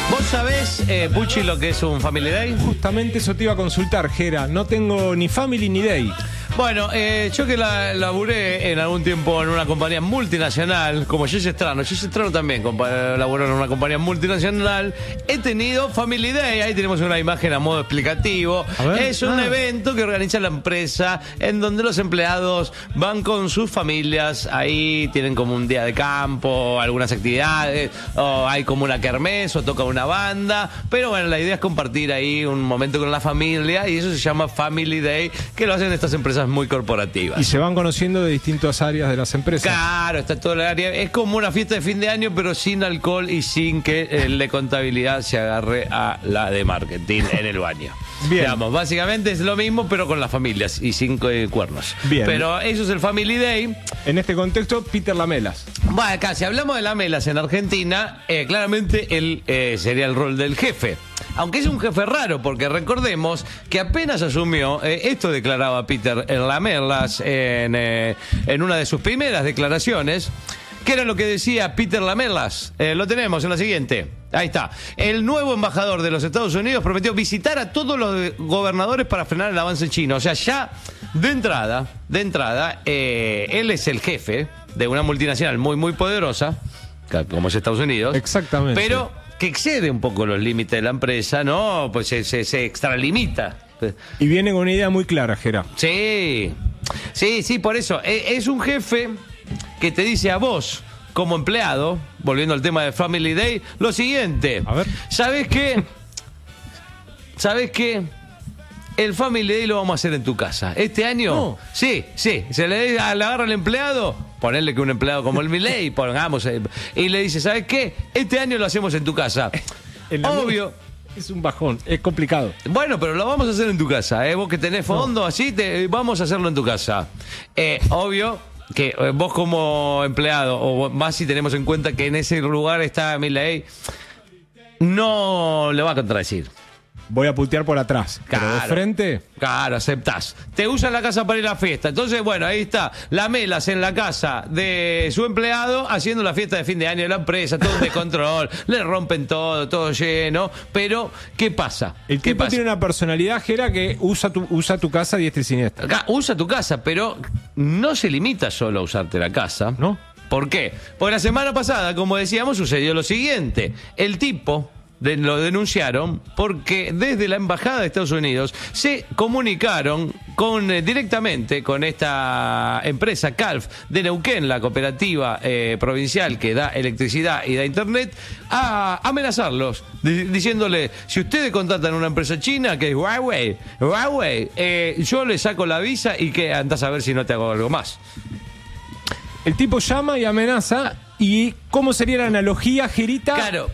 ¿Vos sabés, Puchi, lo que es un Family Day? Justamente eso te iba a consultar, Gera. No tengo ni Family ni Day. Bueno, yo que laburé en algún tiempo en una compañía multinacional, como Jesse Estrano también laburó en una compañía multinacional, he tenido Family Day, ahí tenemos una imagen a modo explicativo. Es un evento que organiza la empresa en donde los empleados van con sus familias, ahí tienen como un día de campo, algunas actividades, o hay como una kermés o toca una banda, pero bueno, la idea es compartir ahí un momento con la familia y eso se llama Family Day, que lo hacen estas empresas muy corporativas. Y se van conociendo de distintas áreas de las empresas. Claro, está todo el área. Es como una fiesta de fin de año, pero sin alcohol y sin que el de contabilidad se agarre a la de marketing en el baño. Bien. Digamos, básicamente es lo mismo, pero con las familias y sin cuernos. Bien. Pero eso es el Family Day. En este contexto, Peter Lamelas. Bueno, acá, si hablamos de Lamelas en Argentina, claramente él sería el rol del jefe. Aunque es un jefe raro, porque recordemos que apenas asumió, esto declaraba Peter Lamelas en una de sus primeras declaraciones, que era lo que decía Peter Lamelas. Lo tenemos en la siguiente. Ahí está. El nuevo embajador de los Estados Unidos prometió visitar a todos los gobernadores para frenar el avance chino. O sea, ya de entrada, él es el jefe de una multinacional muy, muy poderosa, como es Estados Unidos. Exactamente. Pero que excede un poco los límites de la empresa, ¿no? Pues se extralimita. Y viene con una idea muy clara, Gera. Sí, por eso. Es un jefe que te dice a vos, como empleado, volviendo al tema de Family Day, lo siguiente. A ver. ¿Sabés qué? El Family Day lo vamos a hacer en tu casa. Este año, No. sí, se le agarra al empleado, ponerle que un empleado como el Milei, pongamos, y le dice, ¿sabes qué? Este año lo hacemos en tu casa. Obvio. Es un bajón, es complicado. Bueno, pero lo vamos a hacer en tu casa, ¿eh? Vos que tenés fondo, así, vamos a hacerlo en tu casa. Obvio que vos como empleado, o más si tenemos en cuenta que en ese lugar está Milei, no le va a contradecir. Voy a putear por atrás, pero de frente. Claro, aceptás. Te usan la casa para ir a la fiesta. Entonces, bueno, ahí está. Lamelas en la casa de su empleado haciendo la fiesta de fin de año de la empresa, todo de control, le rompen todo lleno. Pero, ¿qué pasa? El tipo tiene una personalidad, Gera, que usa tu casa diestra y siniestra. Acá usa tu casa, pero no se limita solo a usarte la casa. ¿No? ¿Por qué? Porque la semana pasada, como decíamos, sucedió lo siguiente. El tipo lo denunciaron porque desde la Embajada de Estados Unidos se comunicaron directamente con esta empresa CALF de Neuquén, la cooperativa provincial que da electricidad y da internet, a amenazarlos, diciéndole, si ustedes contratan una empresa china que es Huawei, yo le saco la visa y que andás a ver si no te hago algo más. El tipo llama y amenaza. ¿Y cómo sería la analogía, Gerita? Claro.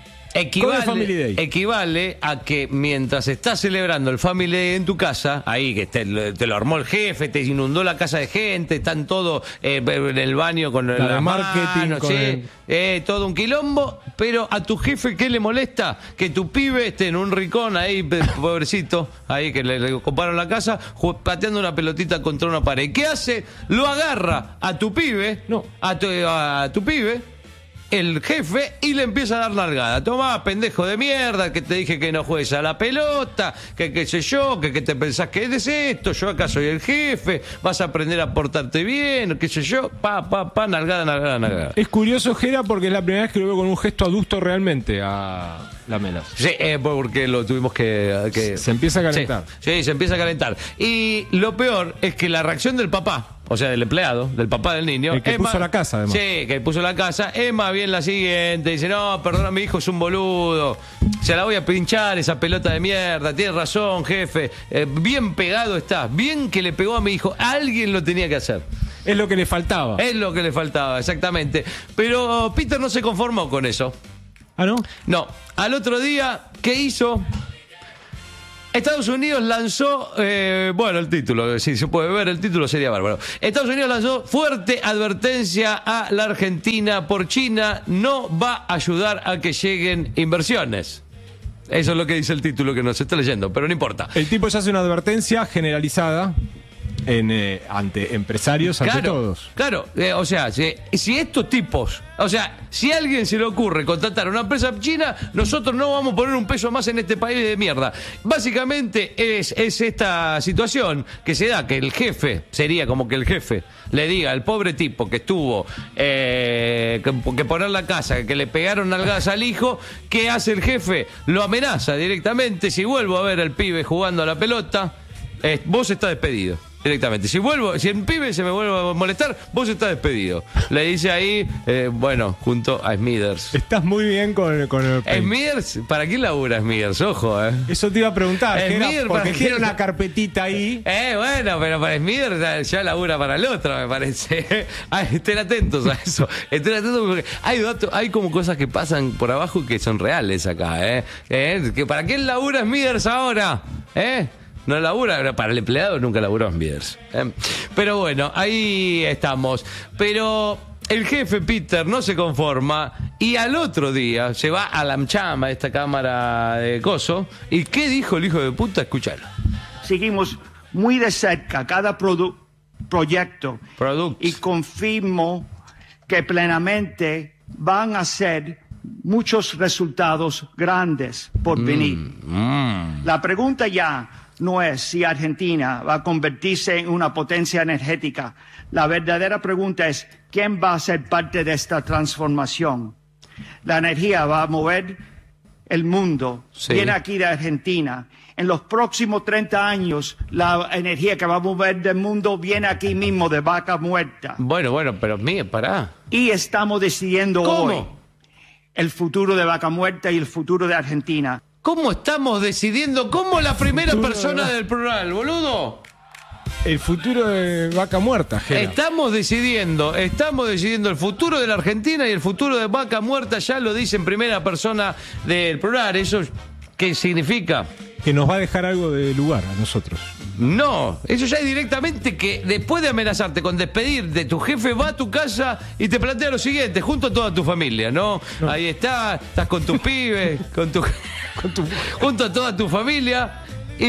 Equivale a que mientras estás celebrando el Family Day en tu casa, ahí que te lo armó el jefe, te inundó la casa de gente, están todos en el baño con la marketing, manos, todo un quilombo, pero a tu jefe, ¿qué le molesta? Que tu pibe esté en un rincón ahí, pobrecito, ahí que le ocuparon la casa, pateando una pelotita contra una pared. ¿Qué hace? Lo agarra a tu pibe, a tu pibe, el jefe, y le empieza a dar largada. Tomá, pendejo de mierda, que te dije que no juegues a la pelota, que qué sé yo, que te pensás que eres esto, yo acá soy el jefe, vas a aprender a portarte bien, qué sé yo, nalgada. Es curioso, Gera, porque es la primera vez que lo veo con un gesto adusto realmente a Lamelas. Sí, porque lo tuvimos que... Se empieza a calentar. Sí, se empieza a calentar. Y lo peor es que la reacción del papá, o sea, del empleado, del papá del niño... El que puso la casa, además. Sí, que puso la casa, es más bien la siguiente. Dice, no, perdona, mi hijo es un boludo. Se la voy a pinchar esa pelota de mierda. Tienes razón, jefe. Bien pegado está. Bien que le pegó a mi hijo. Alguien lo tenía que hacer. Es lo que le faltaba. Es lo que le faltaba, exactamente. Pero Peter no se conformó con eso. ¿Ah, no? No. Al otro día, ¿qué hizo? Estados Unidos lanzó, el título, si se puede ver el título sería bárbaro. Estados Unidos lanzó fuerte advertencia a la Argentina por China no va a ayudar a que lleguen inversiones. Eso es lo que dice el título que nos está leyendo, pero no importa. El tipo ya hace una advertencia generalizada ante empresarios, ante todos. Claro, o sea, si estos tipos, o sea, si a alguien se le ocurre contratar a una empresa china, nosotros no vamos a poner un peso más en este país de mierda. Básicamente es esta situación que se da, que el jefe, sería como que el jefe le diga al pobre tipo que estuvo que poner la casa, que le pegaron al gas al hijo, ¿qué hace el jefe? Lo amenaza directamente: si vuelvo a ver al pibe jugando a la pelota, vos estás despedido. Directamente. Si el pibe se me vuelve a molestar, vos estás despedido. Le dice ahí, bueno, junto a Smithers. Estás muy bien con el Smithers, ¿para quién labura Smithers? Ojo, Eso te iba a preguntar, porque tiene una carpetita ahí. Bueno, pero para Smithers ya labura para el otro, me parece. Estén atentos a eso. Estén atentos porque hay como cosas que pasan por abajo que son reales acá, que ¿para quién labura Smithers ahora? No labura, para el empleado nunca laburó en Smithers. Pero bueno, ahí estamos. Pero el jefe Peter no se conforma y al otro día se va a la Amcham, a esta cámara de coso. ¿Y qué dijo el hijo de puta? Escúchalo. Seguimos muy de cerca cada proyecto y confirmo que plenamente van a ser muchos resultados grandes por venir. La pregunta ya no es si Argentina va a convertirse en una potencia energética. La verdadera pregunta es: ¿quién va a ser parte de esta transformación? La energía va a mover el mundo. Sí. Viene aquí de Argentina. En los próximos 30 años, la energía que va a mover del mundo viene aquí mismo, de Vaca Muerta. Bueno, pero pará. Y estamos decidiendo hoy el futuro de Vaca Muerta y el futuro de Argentina. ¿Cómo estamos decidiendo? ¿Cómo la primera persona del plural, boludo? El futuro de Vaca Muerta, Jera. Estamos decidiendo el futuro de la Argentina y el futuro de Vaca Muerta, ya lo dice en primera persona del plural. ¿Eso qué significa? Que nos va a dejar algo de lugar a nosotros. No, eso ya es directamente que después de amenazarte con despedir de tu jefe, va a tu casa y te plantea lo siguiente, junto a toda tu familia, ¿no? Ahí estás con tus pibes, junto a toda tu familia,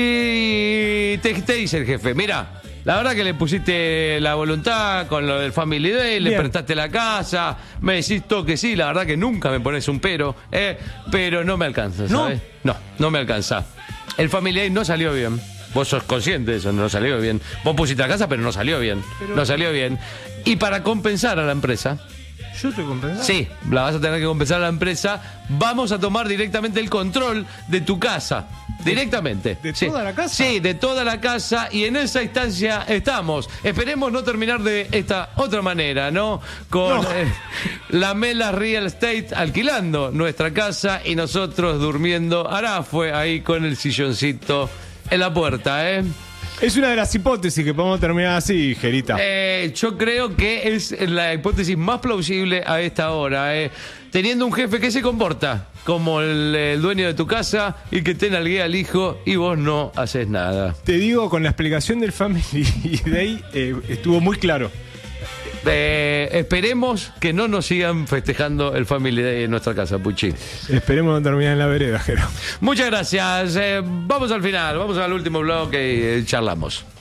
y te dice el jefe: mira, la verdad que le pusiste la voluntad con lo del Family Day, le prestaste la casa, me decís todo que sí, la verdad que nunca me pones un pero no me alcanza, ¿sabes? No me alcanza. El Family Day no salió bien. Vos sos consciente de eso, no salió bien. Vos pusiste la casa, pero no salió bien. No salió bien. Y para compensar a la empresa... ¿Yo te compensé? Sí, la vas a tener que compensar a la empresa. Vamos a tomar directamente el control de tu casa. Directamente. ¿De toda la casa? Sí, de toda la casa. Y en esa instancia estamos. Esperemos no terminar de esta otra manera, ¿no? Con la Mela Real Estate alquilando nuestra casa y nosotros durmiendo Arafue ahí con el silloncito en la puerta, Es una de las hipótesis que podemos terminar así, Jerita. Yo creo que es la hipótesis más plausible a esta hora. Teniendo un jefe que se comporta como el dueño de tu casa y que te nalguea al hijo y vos no haces nada. Te digo, con la explicación del Family Day estuvo muy claro. Esperemos que no nos sigan festejando el Family Day en nuestra casa, Puchi. Esperemos no terminar en la vereda, Jero. Muchas gracias. Vamos al final, vamos al último bloque y charlamos.